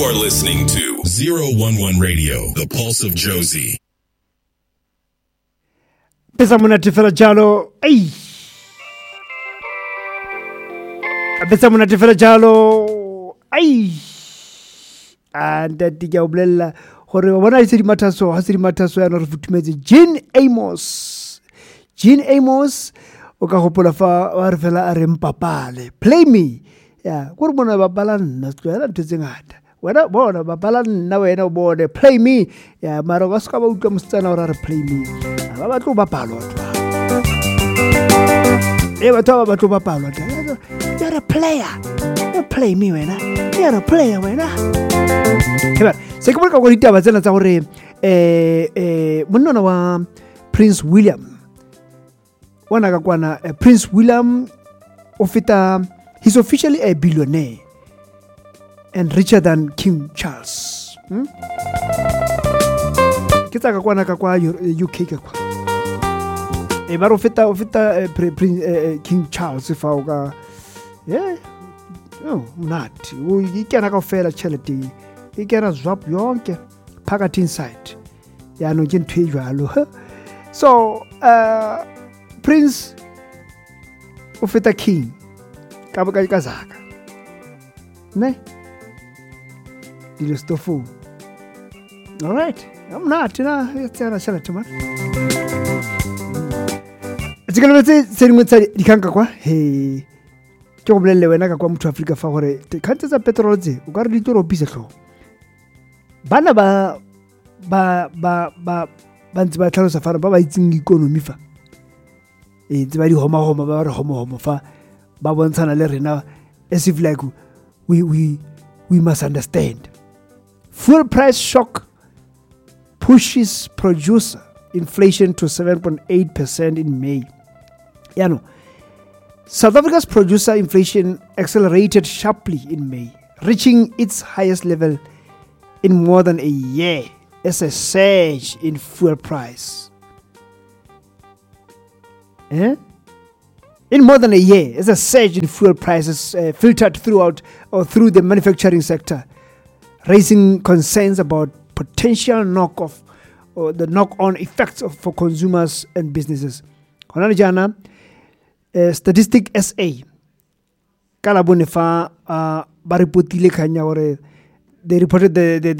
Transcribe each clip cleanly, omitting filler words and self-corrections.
You are listening to 011 Radio, the pulse of Josie. Pesa monate fela jalo. Ai. Pesa monate fela jalo. Ai. And ke a bolela gore bona itse di mathaso ya no re futumetse Gene Amos o ka gopola fa wa re fela a re mpapale play me ya go re bona bapala nna tsela ntse ngata wena bona bapala nna wena o bone play me ya mara ba ska ba utlwa mosetsana o ra re play me ba ba tlo bapalwa ba tlo bapalwa you're a player you play me wena you're a player wena heba se ke bona go ditaba tsena tsa gore monna wa Prince William wana ka kwana Prince William he's officially a billionaire and richer than King Charles. Kita ka kwana ka kwa UK ka kwa. Mara ofita King Charles fa o ka not. O ikena ka fela chelete. Ikena zwap yonke phakathi inside. Ya no ke ntwe jwalo. So Prince ofita King ka ba ka zaka. Ne? Dilo stofu. All right. I'm not, it's a chelete man. Tsikele tse dikhanka kwa he ke go bolelle wena ka kwa motho Africa fa gore kantse tsa petrol tse o ka re di toro pisa tlho bana ba ntse ba tlhalosa fa ba itseng economy fa tse ba di homa ba re homa fa ba bontshana le rena as if like we must understand. Fuel price shock pushes producer inflation to 7.8% in May. South Africa's producer inflation accelerated sharply in May, reaching its highest level in more than a year as a surge in fuel price. In more than a year, as a surge in fuel prices filtered through the manufacturing sector, raising concerns about potential the knock-on effects for consumers and businesses. Statistic SA kala bone fa ba repotile khanya gore they reported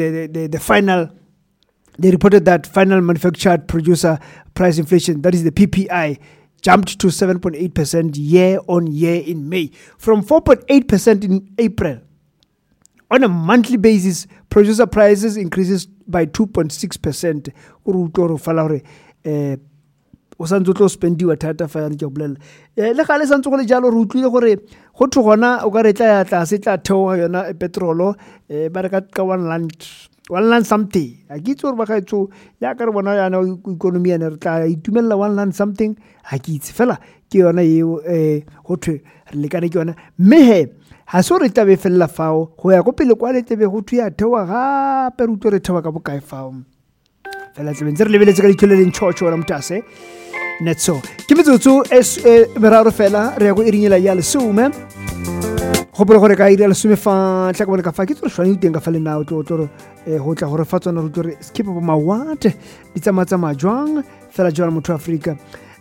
that final manufactured producer price inflation, that is the PPI, jumped to 7.8% year on year in May from 4.8% in April. On a monthly basis, producer prices increases by 2.6%. Urutoro falore o santse tlo spendiwa thata fa ke bolela le gale santse go le jalo re utlwile gore go thwe gona o ka re tla se tla theoga yona petrolo ba re ka one land something a ke itse gore ba ga itso ya ka re bona yana economy ya re tla itumella one land something a ke itse fela ke yona eo go thwe re le kana ke yona mehe ha so re tabe fella fao go ya go pele kwa le tebe go thwe ya theoga ga pe re theoga ka bokae fao fela tsebeng re lebeletse ka ditshole le ntshotsho ra motase netso ke metsotso meraro fela re ya go irinyela ya lesome go pele gore ka ira lesome fa tla ka bona ka fa ke tsore shwane teng ka fa le nao tlo go tla gore fa tsona re tore skip ba mawate di tsamatsa majwang fela jwana motho Africa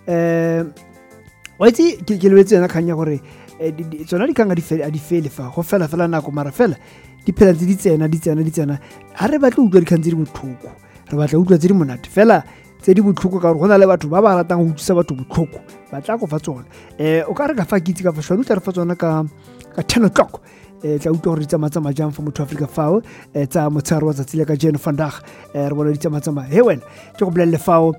wa itse ke lebetse na khanya gore tsona di kanga di fele fa go fela nako mara fela di phela di tsena ha re batla utlwa di khantse di botlhoko re batla utlwa tse di monate fela tse di botlhoko ka gore go na le batho ba ba ratang go utlwisa batho botlhoko ba tla go fa tsona o ka re ka fa kitse ka fa shwa utla re fa tsona ka 10 o'clock tla utlwa gore di tsamatsa jang fa motho Africa fao tsa motsharo wa tsatsile ka Jane vandag re bona di tsamatsa he wena ke go bolelle fao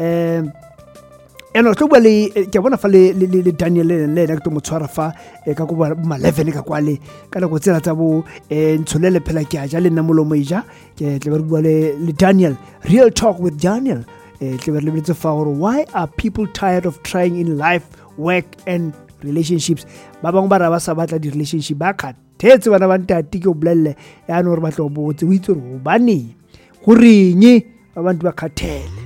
eno tlo bua ke bona fa le Daniel le ka to motshwara fa ka go ba 11 ka kwale ka go tsela tsa bo ntsolele phela ke a ja le nna molomo ija ke tle ba bua le Daniel real talk with Daniel tle ba le bitse fa gore why are people tired of trying in life, work and relationships? Ba bang ba ra ba sa batla di relationship ba khathetse bana ba ntati ke o bolelle ya no re batla o botse o itse re ba ne go renye abantu ba khathele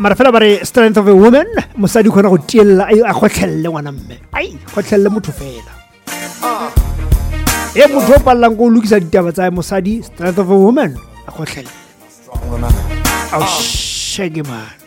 mara fela ba re strength of a woman mosadi khona go tiella a khotlhelle ngwana mme ai khotlhelle motho fela motho o pallang go lukisa ditaba tsa mosadi strength of a woman a khotlhelle au shege man